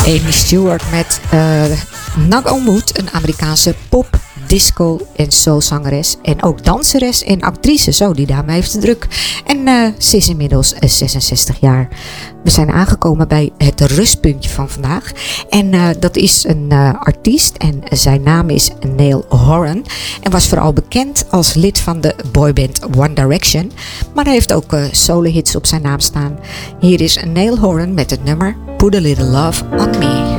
Amy Stewart met Nago Mood, een Amerikaanse pop, disco en soulzangeres. En ook danseres en actrice. Zo, die dame heeft het druk. En ze is inmiddels 66 jaar. We zijn aangekomen bij het rustpuntje van vandaag. En dat is een artiest en zijn naam is Niall Horan. En was vooral bekend als lid van de boyband One Direction. Maar hij heeft ook solo hits op zijn naam staan. Hier is Niall Horan met het nummer Put a Little Love on Me.